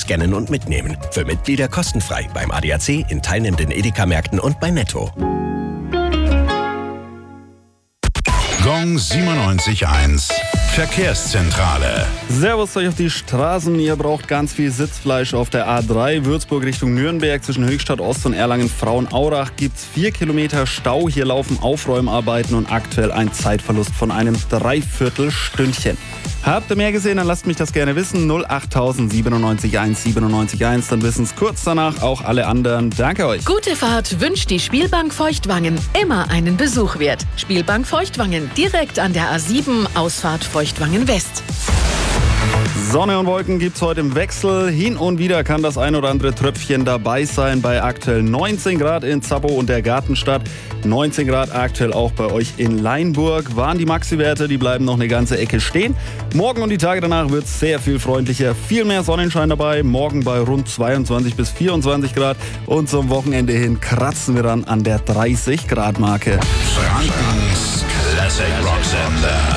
Scannen und mitnehmen. Für Mitglieder kostenfrei beim ADAC, in teilnehmenden Edeka-Märkten und bei Netto. Gong 97.1 Verkehrszentrale. Servus euch auf die Straßen. Ihr braucht ganz viel Sitzfleisch auf der A3 Würzburg Richtung Nürnberg. Zwischen Höchstadt Ost und Erlangen-Frauenaurach gibt's 4 Kilometer Stau. Hier laufen Aufräumarbeiten und aktuell ein Zeitverlust von einem Dreiviertelstündchen. Habt ihr mehr gesehen, dann lasst mich das gerne wissen. 08000 97 1 97 1. Dann wissen es kurz danach auch alle anderen. Danke euch. Gute Fahrt wünscht die Spielbank Feuchtwangen. Immer einen Besuch wert. Spielbank Feuchtwangen, direkt an der A7, Ausfahrt Feuchtwangen West. Sonne und Wolken gibt's heute im Wechsel. Hin und wieder kann das ein oder andere Tröpfchen dabei sein. Bei aktuell 19 Grad in Zappo und der Gartenstadt. 19 Grad aktuell auch bei euch in Leinburg. Waren die Maxi-Werte, die bleiben noch eine ganze Ecke stehen. Morgen und die Tage danach wird's sehr viel freundlicher. Viel mehr Sonnenschein dabei. Morgen bei rund 22 bis 24 Grad. Und zum Wochenende hin kratzen wir dann an der 30 Grad Marke. Frankens Classic Rock Sender.